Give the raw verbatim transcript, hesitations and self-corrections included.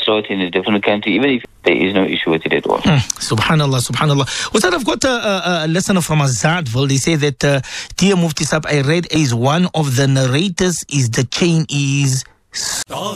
slaughter in a different country, even if there is no issue with it at all. Mm, subhanallah, subhanallah. Ustad, I've got a, a, a listener from Azadville. They say that, uh, Dear Mufti Sahib, I read is one of the narrators is the chain is...